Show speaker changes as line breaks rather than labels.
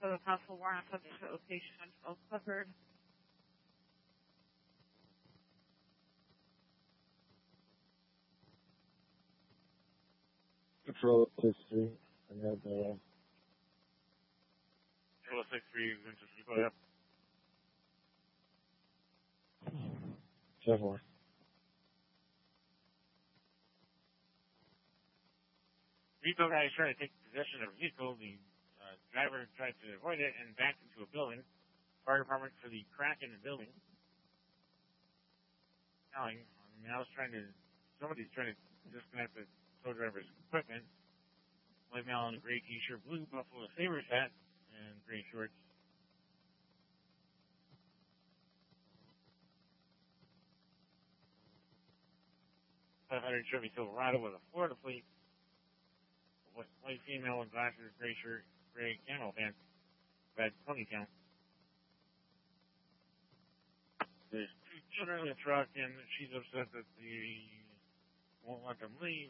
for the possible warrant subject to location and Oak Clifford.
Control 63. I got the.
Control 63, Winchester, go ahead.
7-4.
Vehicle guy is trying to take possession of a vehicle. The driver tried to avoid it and backed into a building. Fire department for the crack in the building. Somebody's trying to disconnect the tow driver's equipment. White male in a gray t-shirt, blue Buffalo Sabres hat, and gray shorts. $500 Chevy Silverado with a Florida plate. White female with glasses, gray shirt, gray camo pants, red ponytail. There's 2 children in the truck, and she's upset that they won't let them leave.